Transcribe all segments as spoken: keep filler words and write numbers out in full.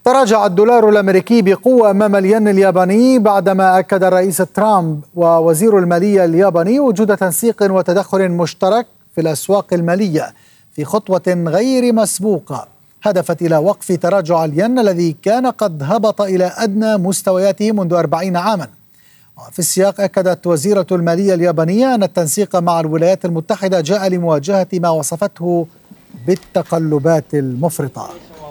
تراجع الدولار الأمريكي بقوة أمام الين الياباني بعدما أكد الرئيس ترامب ووزير المالية الياباني وجود تنسيق وتدخل مشترك في الأسواق المالية في خطوة غير مسبوقة هدفت إلى وقف تراجع الين الذي كان قد هبط إلى أدنى مستوياته منذ أربعين عاما. في السياق أكدت وزيرة المالية اليابانية أن التنسيق مع الولايات المتحدة جاء لمواجهة ما وصفته بالتقلبات المفرطة.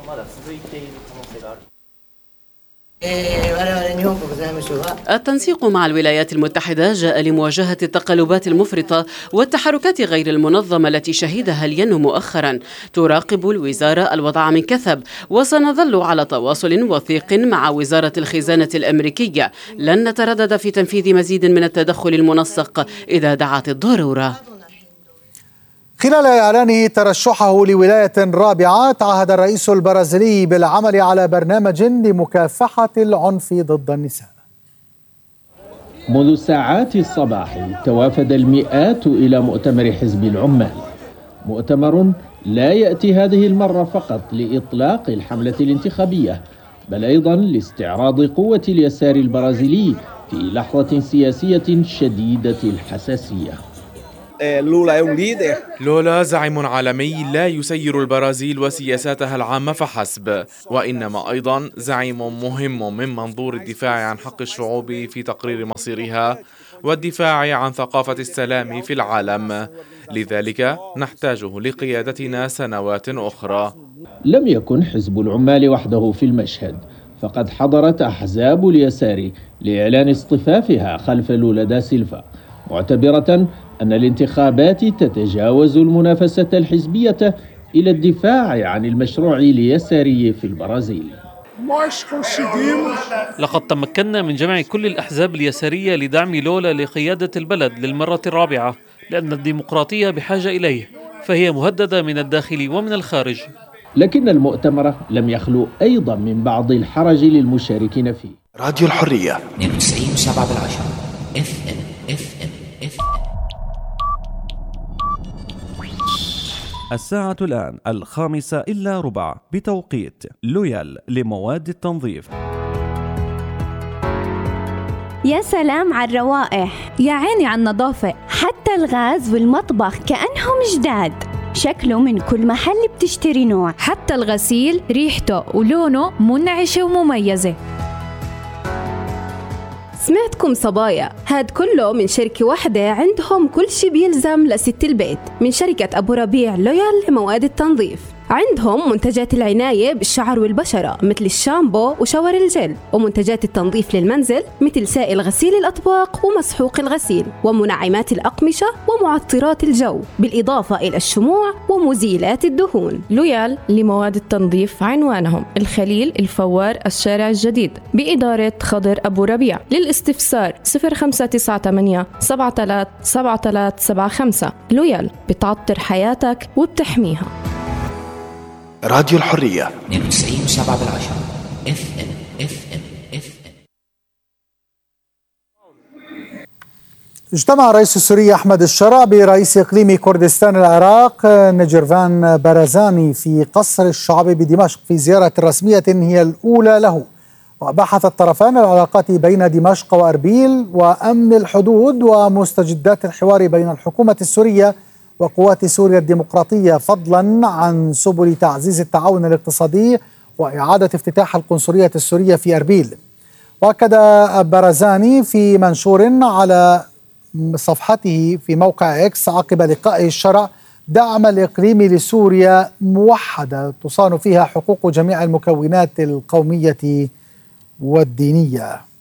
التنسيق مع الولايات المتحدة جاء لمواجهة التقلبات المفرطة والتحركات غير المنظمة التي شهدها الين مؤخرا. تراقب الوزارة الوضع من كثب، وسنظل على تواصل وثيق مع وزارة الخزانة الأمريكية. لن نتردد في تنفيذ مزيد من التدخل المنسق إذا دعت الضرورة. خلال إعلانه ترشحه لولاية رابعة، تعهد الرئيس البرازيلي بالعمل على برنامج لمكافحة العنف ضد النساء. منذ ساعات الصباح توافد المئات إلى مؤتمر حزب العمال، مؤتمر لا يأتي هذه المرة فقط لإطلاق الحملة الانتخابية، بل أيضا لاستعراض قوة اليسار البرازيلي في لحظة سياسية شديدة الحساسية. لولا زعيم عالمي لا يسير البرازيل وسياساتها العامة فحسب، وإنما أيضا زعيم مهم من منظور الدفاع عن حق الشعوب في تقرير مصيرها والدفاع عن ثقافة السلام في العالم. لذلك نحتاجه لقيادتنا سنوات أخرى. لم يكن حزب العمال وحده في المشهد، فقد حضرت أحزاب اليسار لإعلان اصطفافها خلف لولا دا سيلفا، معتبرة أن الانتخابات تتجاوز المنافسة الحزبية إلى الدفاع عن المشروع اليساري في البرازيل. لقد تمكنا من جمع كل الأحزاب اليسارية لدعم لولا لقيادة البلد للمرة الرابعة، لأن الديمقراطية بحاجة إليه، فهي مهددة من الداخل ومن الخارج. لكن المؤتمر لم يخلو أيضا من بعض الحرج للمشاركين فيه. راديو الحرية اثنين وتسعين وسبعة بالعشرة اف ام اف ام اف ام. الساعة الآن الخامسة إلا ربع بتوقيت لويال لمواد التنظيف. يا سلام على الروائح، يا عيني على النظافة، حتى الغاز والمطبخ كأنهم جداد. شكله من كل محل بتشتري نوع، حتى الغسيل ريحته ولونه منعشة ومميزة. سمعتكم صبايا، هاد كله من شركة واحدة عندهم كل شي بيلزم لست البيت، من شركة أبو ربيع لويال لمواد التنظيف. عندهم منتجات العناية بالشعر والبشرة مثل الشامبو وشاور الجل، ومنتجات التنظيف للمنزل مثل سائل غسيل الأطباق ومسحوق الغسيل، ومنعمات الأقمشة ومعطرات الجو، بالإضافة إلى الشموع ومزيلات الدهون. لويال لمواد التنظيف عنوانهم الخليل الفوار الشارع الجديد بإدارة خضر أبو ربيع. للاستفسار صفر خمسة تسعة ثمانية سبعة ثلاثة سبعة ثلاثة سبعة خمسة. لويال بتعطر حياتك وبتحميها. راديو الحرية اثنين وتسعين وسبعة بالعشرة اف ام اف ام اف ام. اجتمع الرئيس السوري أحمد الشرع برئيس إقليم كردستان العراق نجرفان برزاني في قصر الشعب بدمشق في زيارة رسمية هي الأولى له، وبحث الطرفان العلاقات بين دمشق وأربيل وأمن الحدود ومستجدات الحوار بين الحكومة السورية وقوات سوريا الديمقراطية، فضلا عن سبل تعزيز التعاون الاقتصادي وإعادة افتتاح القنصلية السورية في أربيل. وأكد برزاني في منشور على صفحته في موقع إكس عقب لقائه الشرع دعم الإقليم لسوريا موحدة تصان فيها حقوق جميع المكونات القومية والدينية.